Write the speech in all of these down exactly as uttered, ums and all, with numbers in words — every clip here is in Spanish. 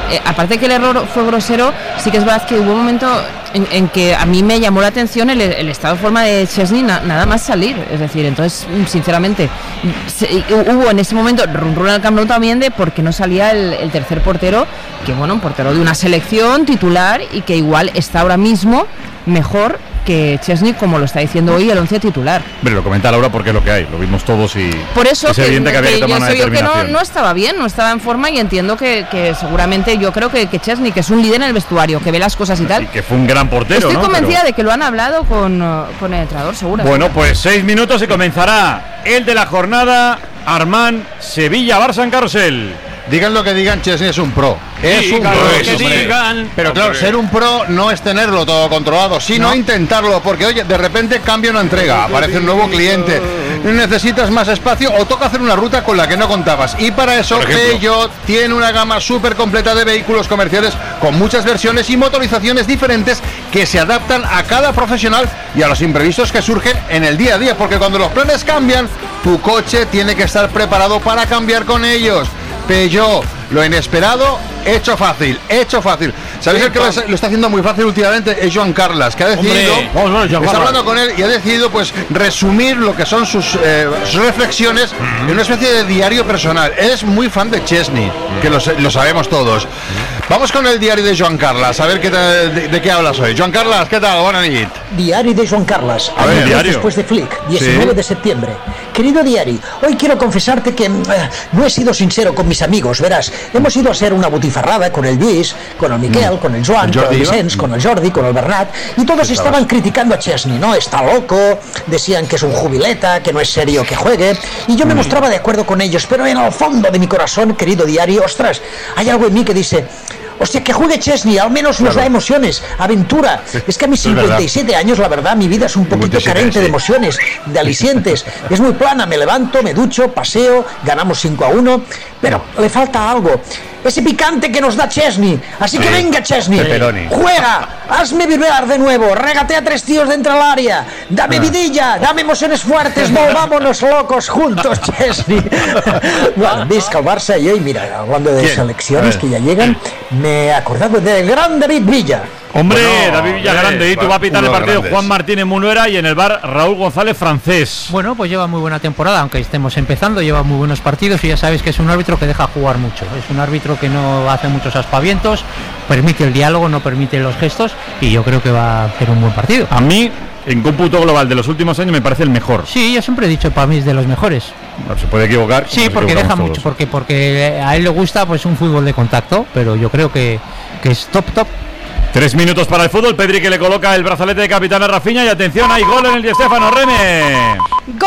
eh, aparte que el error fue grosero, sí que es verdad que hubo un momento en, en que a mí me llamó la atención el, el estado de forma de Szczęsny na, nada más salir, es decir, entonces sinceramente se, hubo en ese momento run run en el Camp Nou también de por qué no salía el, el tercer portero, que bueno, un portero de una selección titular y que igual está ahora mismo mejor que Szczęsny, como lo está diciendo hoy el once titular. Pero lo comenta Laura porque es lo que hay, lo vimos todos y por eso es que, evidente que, que había que tomar una determinación. Que no, no estaba bien, no estaba en forma y entiendo que, que seguramente yo creo que, que Szczęsny, que es un líder en el vestuario, que ve las cosas y tal. Y que fue un gran portero, Estoy ¿no? convencida Pero... de que lo han hablado con, con el entrenador, seguro. Bueno, pues seis minutos y comenzará el de la jornada, Armand, Sevilla-Barça en Carrusel. Digan lo que digan, Szczęsny es un pro. Es sí, un claro, pro. que digan. Pero claro, ser un pro no es tenerlo todo controlado, sino no. intentarlo, porque oye, de repente cambia una entrega, aparece un nuevo cliente, necesitas más espacio o toca hacer una ruta con la que no contabas. Y para eso Peugeot tiene una gama súper completa de vehículos comerciales con muchas versiones y motorizaciones diferentes que se adaptan a cada profesional y a los imprevistos que surgen en el día a día, porque cuando los planes cambian, tu coche tiene que estar preparado para cambiar con ellos. Peugeot, lo inesperado, hecho fácil, hecho fácil. ¿Sabéis el que lo está haciendo muy fácil últimamente? Es Joan Carles, que ha decidido, Hombre, está hablando con él y ha decidido pues resumir lo que son sus, eh, sus reflexiones en una especie de diario personal. Él es muy fan de Szczęsny, que lo, lo sabemos todos. Vamos con el diario de Joan Carles, a ver qué tal, de, de qué hablas hoy. Joan Carles, ¿qué tal? Buenas noches. Diario de Joan Carles, a ver, diario. Después de Flick, diecinueve de septiembre. Querido diario, hoy quiero confesarte que eh, no he sido sincero con mis amigos, verás. Hemos ido a hacer una butifarrada con el Lluís, con el Miquel, mm. con el Joan, el con el Vicenç, mm. con el Jordi, con el Bernat, y todos estaban criticando a Szczęsny, ¿no? Está loco, decían que es un jubileta, que no es serio que juegue, y yo me mm. mostraba de acuerdo con ellos, pero en el fondo de mi corazón, querido diario, ostras, hay algo en mí que dice... Hostia, que juegue Szczęsny, al menos nos claro. da emociones, aventura. Es que a mis cincuenta y siete años, la verdad, mi vida es un poquito carente sí. de emociones, de alicientes. Es muy plana, me levanto, me ducho, paseo, ganamos cinco a uno, pero le falta algo. Ese picante que nos da Szczęsny. Así sí. que venga, Szczęsny, juega, hazme vibrar de nuevo, regatea tres tíos dentro del área, dame ah. vidilla, dame emociones fuertes, volvámonos locos juntos, Szczęsny. Bueno, visca el Barça y hoy, mira, hablando de ¿Quién? selecciones que ya llegan, me he acordado del gran David Villa. Hombre, bueno, David Villa hombre, grande, y tú va a pitar el partido grandes. Juan Martínez Munuera y en el bar Raúl González Francés. Bueno, pues lleva muy buena temporada, aunque estemos empezando, lleva muy buenos partidos y ya sabéis que es un árbitro que deja jugar mucho, es un árbitro que no hace muchos aspavientos, permite el diálogo, no permite los gestos y yo creo que va a hacer un buen partido. A mí, en cómputo global de los últimos años, me parece el mejor. Sí, yo siempre he dicho, para mí es de los mejores. No, se puede equivocar. Sí, porque deja todos. mucho, porque porque a él le gusta pues un fútbol de contacto, pero yo creo que, que es top, top. Tres minutos para el fútbol, Pedri que le coloca el brazalete de capitán a Rafinha y atención, hay gol en el Di Stéfano, Reme.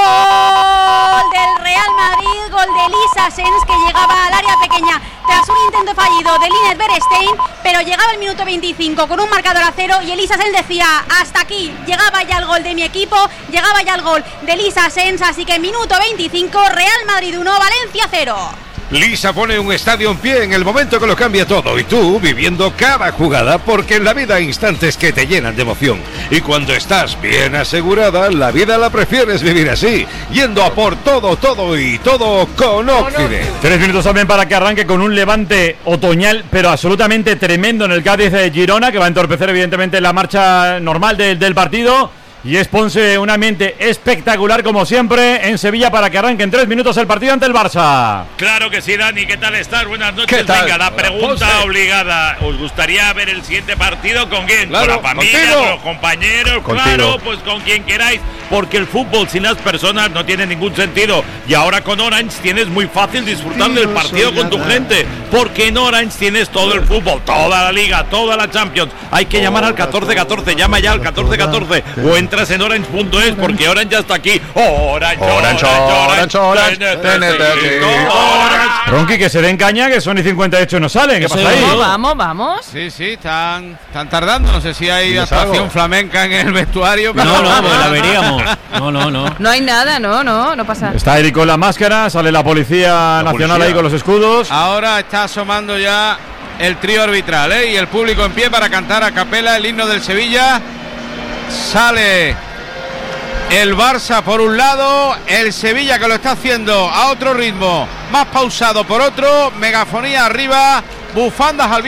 Gol del Real Madrid, gol de Elisa Sens que llegaba al área pequeña tras un intento fallido de Linus Bergstein, pero llegaba el minuto veinticinco con un marcador a cero y Elisa Sens decía, hasta aquí, llegaba ya el gol de mi equipo, llegaba ya el gol de Elisa Sens, así que minuto veinticinco, Real Madrid uno, Valencia cero. Lisa pone un estadio en pie en el momento que lo cambia todo y tú viviendo cada jugada porque en la vida hay instantes que te llenan de emoción y cuando estás bien asegurada la vida la prefieres vivir así, yendo a por todo, todo y todo con Occident. Tres minutos también para que arranque con un Levante otoñal pero absolutamente tremendo en el Cádiz de Girona que va a entorpecer evidentemente la marcha normal del, del partido. Y es Ponce un ambiente espectacular como siempre en Sevilla para que arranque en tres minutos el partido ante el Barça. Claro que sí, Dani, ¿qué tal estás? Buenas noches. Venga, la pregunta Ponce. obligada. ¿Os gustaría ver el siguiente partido con quién? Claro, con la familia, contigo. con los compañeros, contigo. Claro, pues con quien queráis, porque el fútbol sin las personas no tiene ningún sentido. Y ahora con Orange tienes muy fácil disfrutar del partido con tu gente, porque en Orange tienes todo el fútbol, toda la liga, toda la Champions. Hay que llamar al catorce catorce, llama ya al catorce catorce o en entras en orange punto es porque Orange ya está aquí. Orange, Orange, Orange, Orange, Orange. Ronqui, que se den caña, que son y cincuenta y ocho no salen. ¿Qué pasa ahí? Vamos, vamos, vamos. Sí, sí, están, están tardando. No sé si hay actuación flamenca en el vestuario. Pero no, no, pues la veríamos. No, no, no. No hay nada, no, no, no pasa. Está Eric con la máscara, sale la Policía la Nacional policía. ahí con los escudos. Ahora está asomando ya el trío arbitral, ¿eh? Y el público en pie para cantar a capela el himno del Sevilla. Sale el Barça por un lado, el Sevilla que lo está haciendo a otro ritmo, más pausado por otro, megafonía arriba, bufandas al